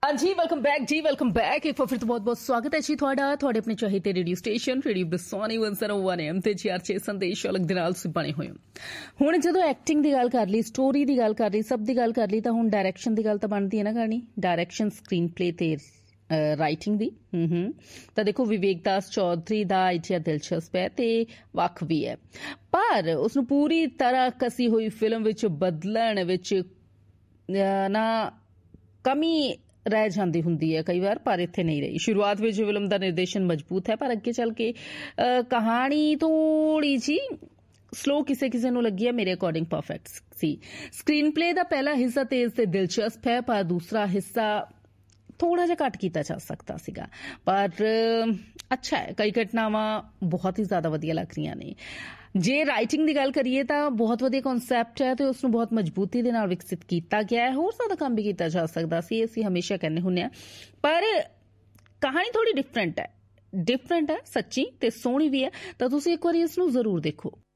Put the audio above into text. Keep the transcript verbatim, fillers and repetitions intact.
हाँ जी, welcome back जी, welcome back. एक बार फिर तो बहुत बहुत स्वागत है जी ਤੁਹਾਡਾ ਤੁਹਾਡੇ ਆਪਣੇ ਚਾਹੀਦੇ ਰੇਡੀਓ ਸਟੇਸ਼ਨ ਰੇਡੀਓ ਬਸੋਨੀ ਇੱਕ ਸੌ ਇੱਕ ਐਮ ਤੇ ਜੀ ਆਰ ਛੇ ਸੰਦੇਸ਼ ਅਲੱਗ ਦੇ ਨਾਲ ਬਣੇ ਹੋਏ ਹੁਣ ਜਦੋਂ ਐਕਟਿੰਗ ਦੀ ਗੱਲ ਕਰ ਲਈ, ਸਟੋਰੀ ਦੀ ਗੱਲ ਕਰ ਲਈ, ਸਭ ਦੀ ਗੱਲ ਕਰ ਲਈ ਤਾਂ ਹੁਣ ਡਾਇਰੈਕਸ਼ਨ ਦੀ ਗੱਲ ਤਾਂ ਬਣਦੀ ਹੈ ਨਾ ਕਰਨੀ। ਡਾਇਰੈਕਸ਼ਨ, ਸਕਰੀਨ ਪਲੇ ਤੇ ਰਾਈਟਿੰਗ ਦੀ ਹੂੰ ਤਾਂ ਦੇਖੋ ਵਿਵੇਕ ਦਾਸ ਚੌਧਰੀ ਦਾ ਆਈਡੀਆ ਦਿਲਚਸਪ ਹੈ ਤੇ ਵੱਖ ਵੀ ਹੈ, ਪਰ ਉਸਨੂੰ ਪੂਰੀ ਤਰ੍ਹਾਂ ਕਸੀ ਹੋਈ ਫਿਲਮ ਵਿੱਚ ਬਦਲਣ ਵਿੱਚ ਨਾ ਕਮੀ ਰਹਿ ਜਾਂਦੀ ਹੁੰਦੀ ਹੈ ਕਈ ਵਾਰ, ਪਰ ਇੱਥੇ ਨਹੀਂ ਰਹੀ। ਸ਼ੁਰੂਆਤ ਵਿੱਚ ਫਿਲਮ ਦਾ ਨਿਰਦੇਸ਼ਨ ਮਜ਼ਬੂਤ ਹੈ, ਪਰ ਅੱਗੇ ਚੱਲ ਕੇ ਕਹਾਣੀ ਥੋੜੀ ਜੀ ਸਲੋ ਕਿਸੇ ਕਿਸੇ ਨੂੰ ਲੱਗੀ ਹੈ। ਮੇਰੇ ਅਕੋਰਡਿੰਗ ਪਰਫੈਕਟ ਸੀ। ਸਕਰੀਨ ਪਲੇ ਦਾ ਪਹਿਲਾ ਹਿੱਸਾ ਤੇਜ਼ ਤੇ ਦਿਲਚਸਪ ਹੈ, ਪਰ ਦੂਸਰਾ ਹਿੱਸਾ ਥੋੜਾ ਜਿਹਾ ਘੱਟ ਕੀਤਾ ਜਾ ਸਕਦਾ ਸੀਗਾ, ਪਰ ਅੱਛਾ ਹੈ। ਕਈ ਘਟਨਾਵਾਂ ਬਹੁਤ ਹੀ ਜ਼ਿਆਦਾ ਵਧੀਆ ਲੱਗ ਰਹੀਆਂ ਨੇ। ਜੇ ਰਾਈਟਿੰਗ ਦੀ ਗੱਲ ਕਰੀਏ ਤਾਂ ਬਹੁਤ ਵਧੀਆ ਕਨਸੈਪਟ ਹੈ ਤੇ ਉਸ ਨੂੰ ਬਹੁਤ ਮਜ਼ਬੂਤੀ ਦੇ ਨਾਲ ਵਿਕਸਿਤ ਕੀਤਾ ਗਿਆ ਹੈ। ਹੋਰ ਜ਼ਿਆਦਾ ਕੰਮ ਵੀ ਕੀਤਾ ਜਾ ਸਕਦਾ ਸੀ, ਅਸੀਂ ਹਮੇਸ਼ਾ ਕਹਿੰਦੇ ਹੁੰਦੇ ਹਾਂ, ਪਰ ਕਹਾਣੀ ਥੋੜੀ ਡਿਫਰੈਂਟ ਹੈ ਡਿਫਰੈਂਟ ਹੈ ਸੱਚੀ ਤੇ ਸੋਹਣੀ ਵੀ ਹੈ, ਤਾਂ ਤੁਸੀਂ ਇੱਕ ਵਾਰੀ ਇਸ ਨੂੰ ਜ਼ਰੂਰ ਦੇਖੋ।